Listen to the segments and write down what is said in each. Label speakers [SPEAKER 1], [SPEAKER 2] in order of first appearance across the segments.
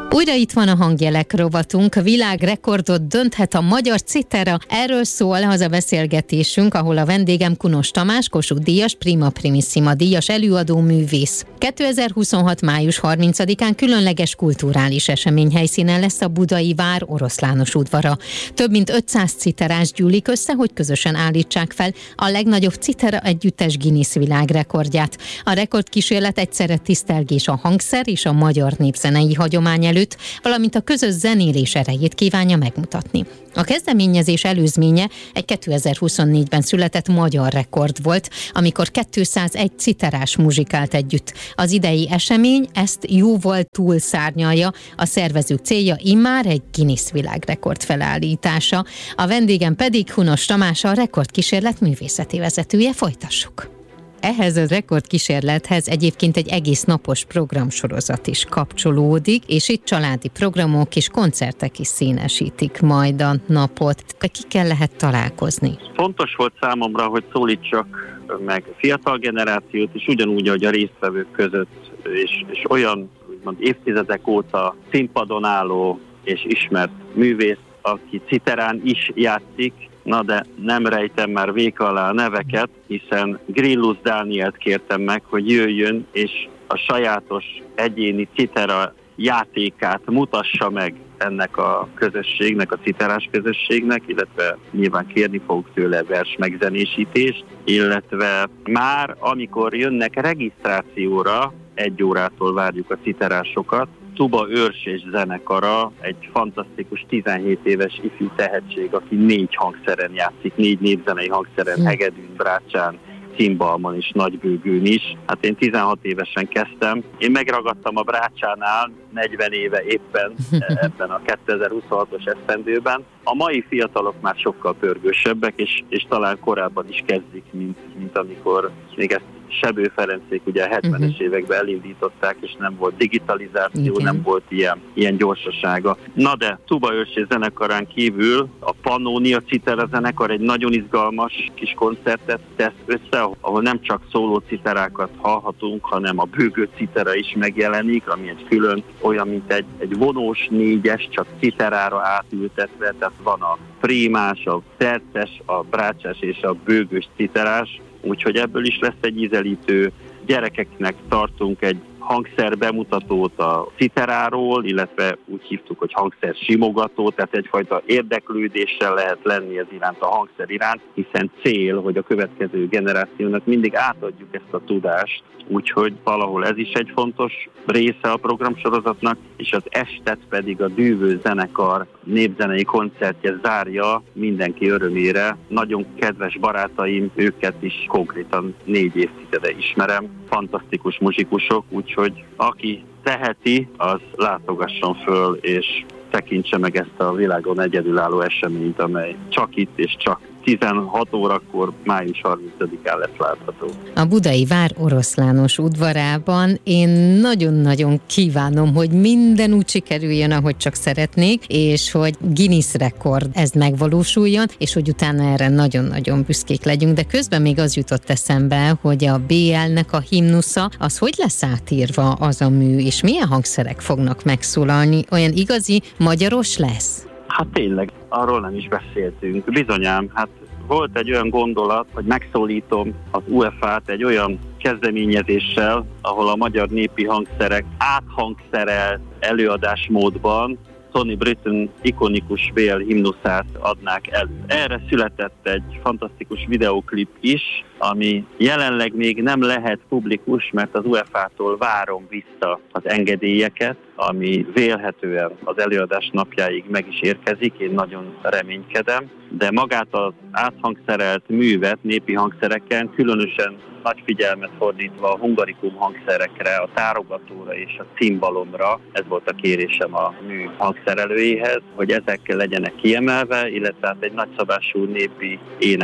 [SPEAKER 1] Újra itt van a hangjelek rovatunk, a világrekordot dönthet a magyar citera. Erről szól az a beszélgetésünk, ahol a vendégem Kunos Tamás, Kossuth-díjas, Prima Primissima díjas előadó művész. 2026. május 30-án különleges kulturális esemény helyszínen lesz a Budai Vár Oroszlános udvara. Több mint 500 citerás gyűlik össze, hogy közösen állítsák fel a legnagyobb citera együttes Guinness világrekordját. A rekordkísérlet egyszerre tisztelgés a hangszer és a magyar népzenei hagyomány előtt, valamint a közös zenélés erejét kívánja megmutatni. A kezdeményezés előzménye egy 2024-ben született magyar rekord volt, amikor 201 citerás muzsikált együtt. Az idei esemény ezt jóval túlszárnyalja, a szervezők célja immár egy Guinness világrekord felállítása. A vendégem pedig Kunos Tamás, a rekordkísérlet művészeti vezetője. Folytassuk! Ehhez a rekordkísérlethez egyébként egy egész napos programsorozat is kapcsolódik, és itt családi programok és koncertek is színesítik majd a napot. Kikkel lehet találkozni?
[SPEAKER 2] Fontos volt számomra, hogy szólítsak meg fiatal generációt, és ugyanúgy, ahogy a résztvevők között, és olyan úgymond évtizedek óta színpadon álló és ismert művész, aki citerán is játszik. Na de nem rejtem már véka alá a neveket, hiszen Grillus Dánielt kértem meg, hogy jöjjön, és a sajátos egyéni citera játékát mutassa meg ennek a közösségnek, a citerás közösségnek, illetve nyilván kérni fogok tőle vers megzenésítést, illetve már amikor jönnek regisztrációra, 1 órától várjuk a citerásokat, Tuba Őrs és zenekara, egy fantasztikus 17 éves ifjú tehetség, aki 4 hangszeren játszik, 4 népzenei hangszeren, hegedűn, brácsán, cimbalmon és nagybőgőn is. Hát én 16 évesen kezdtem. Én megragadtam a brácsánál 40 éve éppen ebben a 2026-os esztendőben. A mai fiatalok már sokkal pörgősebbek, és talán korábban is kezdik, mint amikor még ezt Sebő Ferencék ugye a 70-es években elindították, és nem volt digitalizáció, nem volt ilyen gyorsasága. Na de Tuba Őrs zenekarán kívül a Pannonia Citera zenekar egy nagyon izgalmas kis koncertet tesz össze, ahol nem csak szóló citerákat hallhatunk, hanem a bőgő citera is megjelenik, ami egy külön olyan, mint egy vonós 4-es, csak citerára átültetve, tehát van a prímás, a terces, a brácsás és a bőgős citerás, úgyhogy ebből is lesz egy ízelítő. Gyerekeknek tartunk egy hangszer bemutatót a citeráról, illetve úgy hívtuk, hogy hangszer simogató, tehát egyfajta érdeklődéssel lehet lenni az iránt, a hangszer iránt, hiszen cél, hogy a következő generációnak mindig átadjuk ezt a tudást, úgyhogy valahol ez is egy fontos része a programsorozatnak, és az estet pedig a Dűvő zenekar népzenei koncertje zárja mindenki örömére. Nagyon kedves barátaim, őket is konkrétan 4 évtizede ismerem, fantasztikus muzsikusok, úgyhogy aki teheti, az látogasson föl, és tekintse meg ezt a világon egyedülálló eseményt, amely csak itt és csak 16 órakor május 30-án lesz látható.
[SPEAKER 1] A Budai Vár Oroszlános udvarában én nagyon-nagyon kívánom, hogy minden úgy sikerüljön, ahogy csak szeretnék, és hogy Guinness rekord ez megvalósuljon, és hogy utána erre nagyon-nagyon büszkék legyünk, de közben még az jutott eszembe, hogy a BL-nek a himnusza, az hogy lesz átírva az a mű, és milyen hangszerek fognak megszólalni, olyan igazi magyaros lesz?
[SPEAKER 2] Hát tényleg, arról nem is beszéltünk. Bizonyám, hát volt egy olyan gondolat, hogy megszólítom az UEFA-t egy olyan kezdeményezéssel, ahol a magyar népi hangszerek áthangszerelt előadásmódban Tony Britton ikonikus BL himnuszát adnák elő. Erre született egy fantasztikus videóklip is, ami jelenleg még nem lehet publikus, mert az UEFA-tól várom vissza az engedélyeket, ami vélhetően az előadás napjáig meg is érkezik, én nagyon reménykedem, de magát az áthangszerelt művet népi hangszereken, különösen nagy figyelmet fordítva a hungarikum hangszerekre, a tárogatóra és a cimbalomra, ez volt a kérésem a mű hangszerelőjéhez, hogy ezek legyenek kiemelve, illetve hát egy nagyszabású népi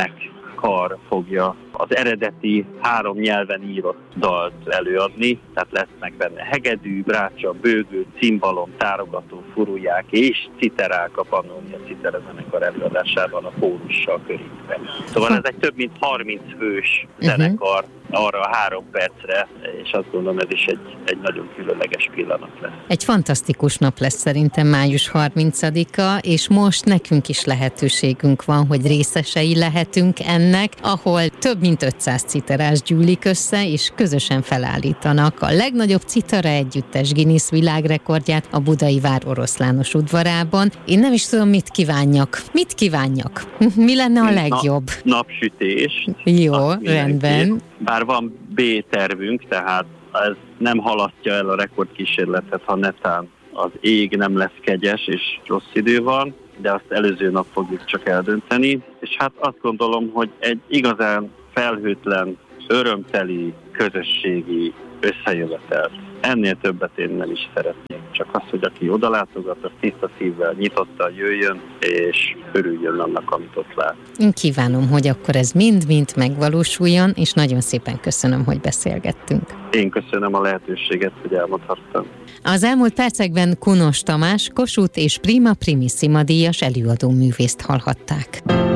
[SPEAKER 2] énekkar fogja az eredeti 3 nyelven írott dalt előadni, tehát lesznek benne hegedű, brácsa, bőgő, cimbalom, tárogató, furulják és citerák a Pannonia Citera zenekar előadásában a kórussal körítve. Szóval ez egy több mint 30 fős zenekar, arra a 3 percre, és azt gondolom, ez is egy nagyon különleges pillanat lesz.
[SPEAKER 1] Egy fantasztikus nap lesz szerintem május 30-a, és most nekünk is lehetőségünk van, hogy részesei lehetünk ennek, ahol több mint 500 citerás gyűlik össze, és közösen felállítanak a legnagyobb citara együttes Guinness világrekordját a Budai Vár Oroszlános udvarában. Én nem is tudom, mit kívánjak. Mit kívánjak? Mi lenne a legjobb?
[SPEAKER 2] Napsütés.
[SPEAKER 1] Jó, rendben.
[SPEAKER 2] Bár van B tervünk, tehát ez nem halasztja el a rekordkísérletet, ha netán az ég nem lesz kegyes és rossz idő van, de azt előző nap fogjuk csak eldönteni. És hát azt gondolom, hogy egy igazán felhőtlen, örömteli, közösségi összejövetelt. Ennél többet én nem is szeretnék. Csak az, hogy aki odalátogat, az tiszta szívvel nyitottan jöjjön, és örüljön annak, amit ott lát.
[SPEAKER 1] Én kívánom, hogy akkor ez mind-mind megvalósuljon, és nagyon szépen köszönöm, hogy beszélgettünk.
[SPEAKER 2] Én köszönöm a lehetőséget, hogy elmondhattam.
[SPEAKER 1] Az elmúlt percekben Kunos Tamás, Kossuth és Prima Primissima díjas előadó művészt hallhatták.